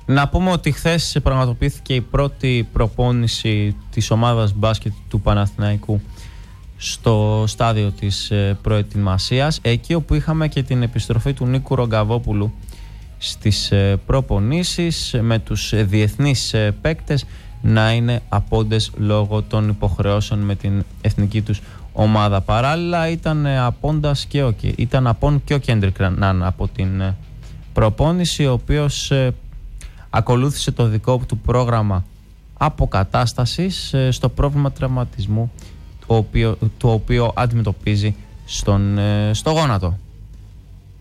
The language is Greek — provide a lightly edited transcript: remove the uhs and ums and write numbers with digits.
Να πούμε ότι χθες πραγματοποιήθηκε η πρώτη προπόνηση της ομάδας μπάσκετ του Παναθηναϊκού στο στάδιο της προετοιμασίας, εκεί όπου είχαμε και την επιστροφή του Νίκου Ρογκαβόπουλου στις προπονήσεις, με τους διεθνείς παίκτες να είναι απόντες λόγω των υποχρεώσεων με την εθνική τους ομάδα. Παράλληλα ήταν απόν και ο Κέντρικ Ναν από την προπόνηση, ο οποίος ακολούθησε το δικό του πρόγραμμα αποκατάστασης στο πρόβλημα τραυματισμού το οποίο αντιμετωπίζει στο γόνατο.